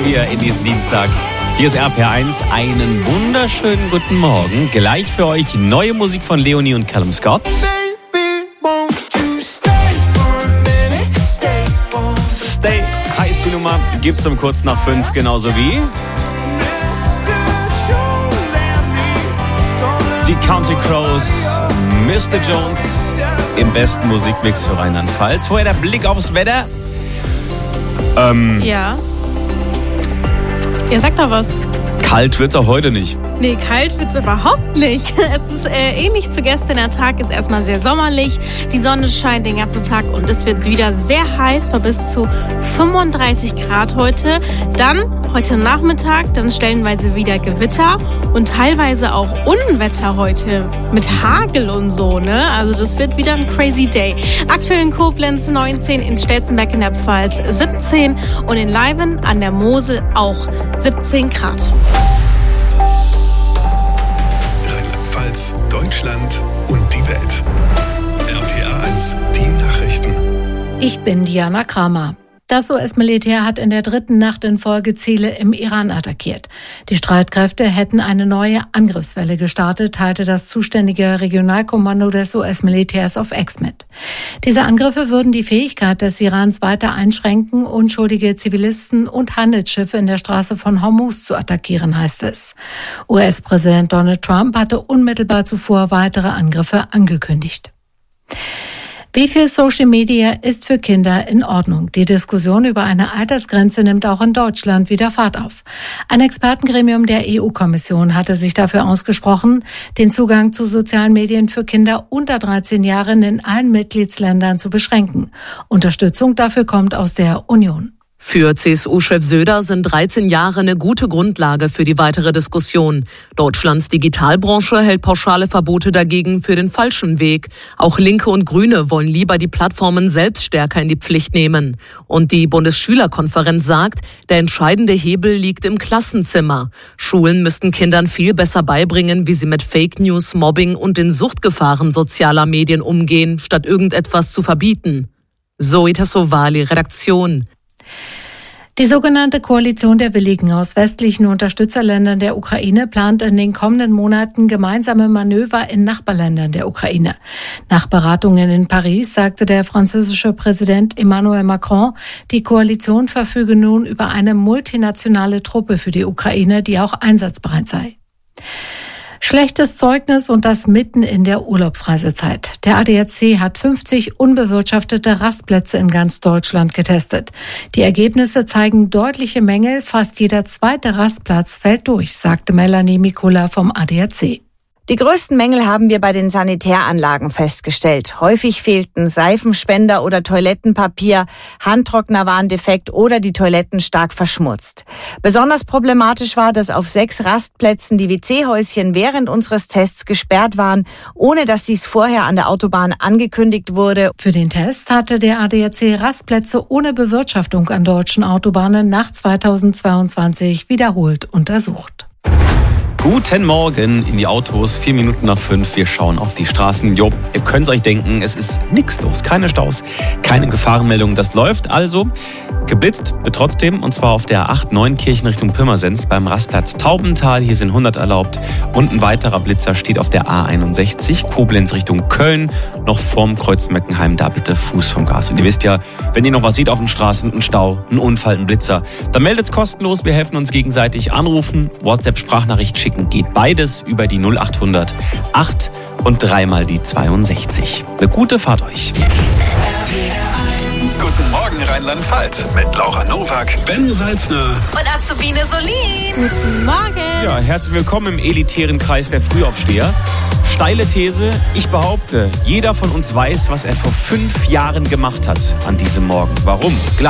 wir in diesen Dienstag. Hier ist RPR1. Einen wunderschönen guten Morgen. Gleich für euch neue Musik von Leonie und Callum Scott. Stay heißt die Nummer. Gibt's um kurz nach 5, genauso wie die Counting Crows, Mr. Jones im besten Musikmix für Rheinland-Pfalz. Vorher der Blick aufs Wetter. Ja, sag doch was. Kalt wird's auch heute nicht. Nee, kalt wird's überhaupt nicht. Es ist ähnlich zu gestern. Der Tag ist erstmal sehr sommerlich. Die Sonne scheint den ganzen Tag und es wird wieder sehr heiß, bei bis zu 35 Grad heute. Dann heute Nachmittag, dann stellenweise wieder Gewitter und teilweise auch Unwetter heute mit Hagel und so, ne? Also das wird wieder ein crazy day. Aktuell in Koblenz 19, in Stelzenberg in der Pfalz 17 und in Leiben an der Mosel auch 17 Grad. Rheinland-Pfalz, Deutschland und die Welt. RPR1, die Nachrichten. Ich bin Diana Kramer. Das US-Militär hat in der 3. Nacht in Folge Ziele im Iran attackiert. Die Streitkräfte hätten eine neue Angriffswelle gestartet, teilte das zuständige Regionalkommando des US-Militärs auf X mit. Diese Angriffe würden die Fähigkeit des Irans weiter einschränken, unschuldige Zivilisten und Handelsschiffe in der Straße von Hormuz zu attackieren, heißt es. US-Präsident Donald Trump hatte unmittelbar zuvor weitere Angriffe angekündigt. Wie viel Social Media ist für Kinder in Ordnung? Die Diskussion über eine Altersgrenze nimmt auch in Deutschland wieder Fahrt auf. Ein Expertengremium der EU-Kommission hatte sich dafür ausgesprochen, den Zugang zu sozialen Medien für Kinder unter 13 Jahren in allen Mitgliedsländern zu beschränken. Unterstützung dafür kommt aus der Union. Für CSU-Chef Söder sind 13 Jahre eine gute Grundlage für die weitere Diskussion. Deutschlands Digitalbranche hält pauschale Verbote dagegen für den falschen Weg. Auch Linke und Grüne wollen lieber die Plattformen selbst stärker in die Pflicht nehmen. Und die Bundesschülerkonferenz sagt, der entscheidende Hebel liegt im Klassenzimmer. Schulen müssten Kindern viel besser beibringen, wie sie mit Fake News, Mobbing und den Suchtgefahren sozialer Medien umgehen, statt irgendetwas zu verbieten. Zoe Tassovali, Redaktion. Die sogenannte Koalition der Willigen aus westlichen Unterstützerländern der Ukraine plant in den kommenden Monaten gemeinsame Manöver in Nachbarländern der Ukraine. Nach Beratungen in Paris sagte der französische Präsident Emmanuel Macron, die Koalition verfüge nun über eine multinationale Truppe für die Ukraine, die auch einsatzbereit sei. Schlechtes Zeugnis und das mitten in der Urlaubsreisezeit. Der ADAC hat 50 unbewirtschaftete Rastplätze in ganz Deutschland getestet. Die Ergebnisse zeigen deutliche Mängel. Fast jeder zweite Rastplatz fällt durch, sagte Melanie Mikula vom ADAC. Die größten Mängel haben wir bei den Sanitäranlagen festgestellt. Häufig fehlten Seifenspender oder Toilettenpapier, Handtrockner waren defekt oder die Toiletten stark verschmutzt. Besonders problematisch war, dass auf 6 Rastplätzen die WC-Häuschen während unseres Tests gesperrt waren, ohne dass dies vorher an der Autobahn angekündigt wurde. Für den Test hatte der ADAC Rastplätze ohne Bewirtschaftung an deutschen Autobahnen nach 2022 wiederholt untersucht. Guten Morgen in die Autos, 4 Minuten nach 5. Wir schauen auf die Straßen. Jo, ihr könnt euch denken, es ist nichts los. Keine Staus, keine Gefahrenmeldungen. Das läuft also. Geblitzt wird trotzdem, und zwar auf der 8 Neunkirchen Richtung Pirmasens beim Rastplatz Taubental. Hier sind 100 erlaubt. Und ein weiterer Blitzer steht auf der A61 Koblenz Richtung Köln. Noch vorm Kreuz Meckenheim. Da bitte Fuß vom Gas. Und ihr wisst ja, wenn ihr noch was seht auf den Straßen, ein Stau, ein Unfall, ein Blitzer, dann meldet's kostenlos. Wir helfen uns gegenseitig. Anrufen, WhatsApp-Sprachnachricht schicken. Geht beides über die 0800 8 und 3 mal die 62. Eine gute Fahrt euch. Guten Morgen Rheinland-Pfalz mit Laura Nowak, Ben Salzner Und Azubine Solin. Guten Morgen. Ja, herzlich willkommen im elitären Kreis der Frühaufsteher. Steile These, ich behaupte, jeder von uns weiß, was er vor 5 Jahren gemacht hat an diesem Morgen. Warum? Gleich.